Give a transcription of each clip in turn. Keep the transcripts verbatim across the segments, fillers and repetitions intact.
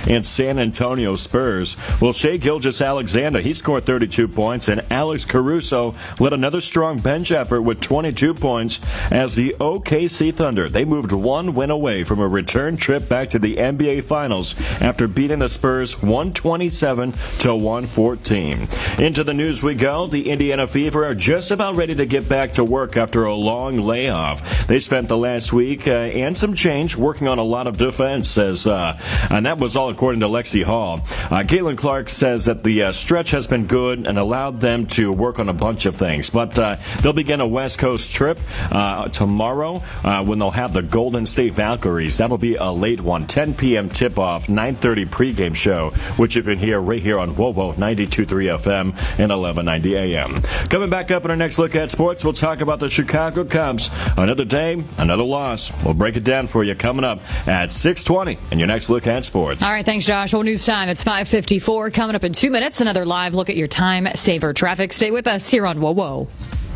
and San Antonio Spurs. Well, Shai Gilgeous-Alexander, he scored thirty-two points, and Alex Caruso led another strong bench effort with twenty-two points as the O K C Thunder, they moved one win away from a return trip back to the N B A Finals after beating the Spurs one twenty-seven to one fourteen. Into the news we go. The Indiana Fever are just about ready to get back to work after a long layoff. They spent the last week uh, and some change working on a lot of defense, as, uh, and that was all according to Lexi Hall. Uh, Caitlin Clark says that the uh, stretch has been good and allowed them to work on a bunch of things, but uh, they'll begin a West Coast trip uh, tomorrow uh, when they'll have the Golden State Valkyries. That'll be a late one, ten p.m. tip-off, nine thirty pregame show, which you can hear right here on WOWO ninety-two point three F M and eleven ninety A M. Coming back up in our next look at sports, we'll talk about the Chicago Cubs. Another day, another loss. We'll break it down for you coming up at six twenty in your next look at sports. All right, thanks, Josh. Well, news time. It's five fifty-four. Coming up in two minutes, another live look at your time saver traffic. Stay with us here on WOWO.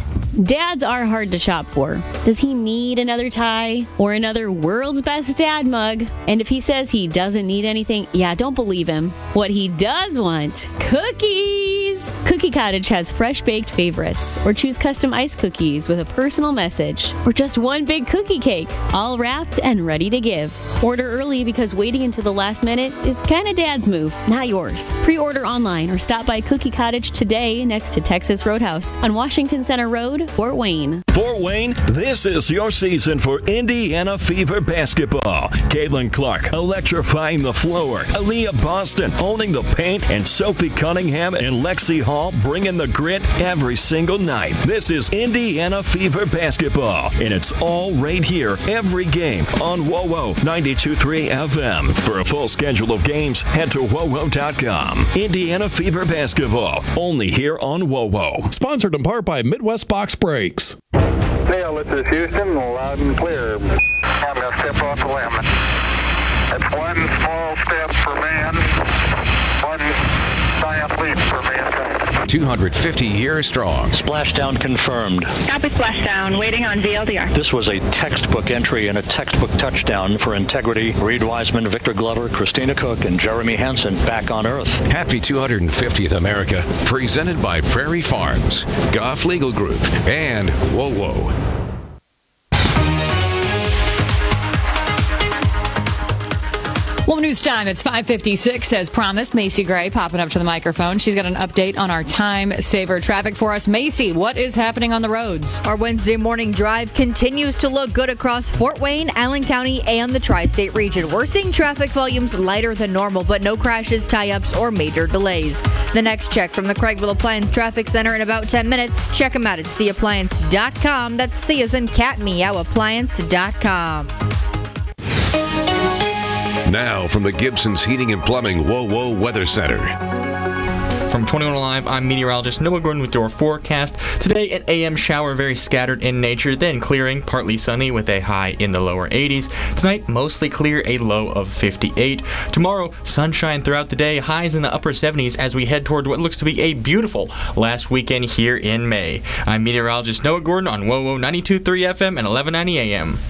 Dads are hard to shop for. Does he need another tie or another world's best dad mug? And if he says he doesn't need anything, yeah, don't believe him. What he does want, cookies! Cookie Cottage has fresh baked favorites, or choose custom ice cookies with a personal message, or just one big cookie cake, all wrapped and ready to give. Order early because waiting until the last minute is kind of dad's move, not yours. Pre-order online or stop by Cookie Cottage today next to Texas Roadhouse on Washington Center Road, Fort Wayne. Fort Wayne, this is your season for Indiana Fever basketball. Caitlin Clark electrifying the floor. Aaliyah Boston owning the paint, and Sophie Cunningham and Lexi Hall bringing the grit every single night. This is Indiana Fever basketball, and it's all right here every game on WOWO ninety-two point three F M. For a full schedule of games, head to WOWO dot com. Indiana Fever basketball, only here on WOWO. Sponsored in part by Midwest Box Brakes. Neil, this is Houston, loud and clear. I'm going to step off the limb. That's one small step for man, one giant leap for mankind. two hundred fifty years strong. Splashdown confirmed. Copy splashdown, waiting on V L D R. This was a textbook entry and a textbook touchdown for integrity. Reed Wiseman, Victor Glover, Christina Cook, and Jeremy Hansen back on Earth. Happy two hundred fiftieth America. Presented by Prairie Farms, Goff Legal Group, and WOWO. Well, news time. It's five fifty-six. As promised, Macy Gray popping up to the microphone. She's got an update on our time saver traffic for us. Macy, what is happening on the roads? Our Wednesday morning drive continues to look good across Fort Wayne, Allen County, and the tri-state region. We're seeing traffic volumes lighter than normal, but no crashes, tie-ups, or major delays. The next check from the Craigville Appliance Traffic Center in about ten minutes. Check them out at C appliance dot com. That's C as in cat, meow, appliance dot com. Now from the Gibson's Heating and Plumbing WOWO Weather Center. From twenty-one Alive, I'm meteorologist Noah Gordon with your forecast. Today, an A M shower, very scattered in nature, then clearing, partly sunny with a high in the lower eighties. Tonight, mostly clear, a low of fifty-eight. Tomorrow, sunshine throughout the day, highs in the upper seventies as we head toward what looks to be a beautiful last weekend here in May. I'm meteorologist Noah Gordon on WOWO ninety-two point three F M and eleven ninety A M.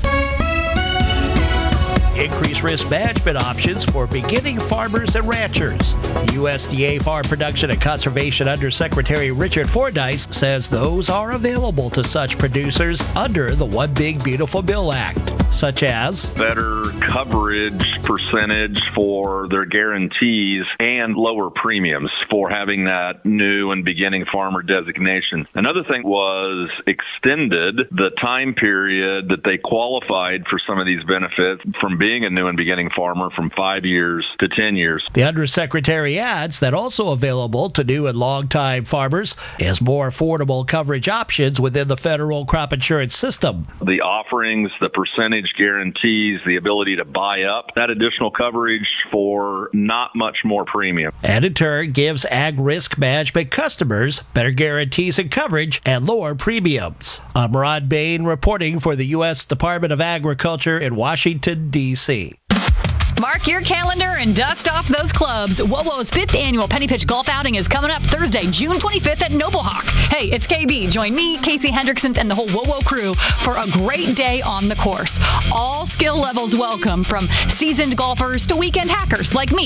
Increased risk management options for beginning farmers and ranchers. The U S D A Farm Production and Conservation Undersecretary Richard Fordyce says those are available to such producers under the One Big Beautiful Bill Act, such as better coverage percentage for their guarantees and lower premiums for having that new and beginning farmer designation. Another thing was extended the time period that they qualified for some of these benefits from being a new and beginning farmer from five years to ten years. The Undersecretary adds that also available to new and long-time farmers is more affordable coverage options within the federal crop insurance system. The offerings, the percentage guarantees, the ability to buy up that additional coverage for not much more premium. And in turn gives ag risk management customers better guarantees and coverage and lower premiums. I'm Ron Bain reporting for the U S Department of Agriculture in Washington, D C Mark your calendar and dust off those clubs. WOWO's fifth annual Penny Pitch Golf Outing is coming up Thursday, June twenty-fifth at Noble Hawk. Hey, it's K B. Join me, Casey Hendrickson, and the whole WOWO crew for a great day on the course. All skill levels welcome, from seasoned golfers to weekend hackers like me.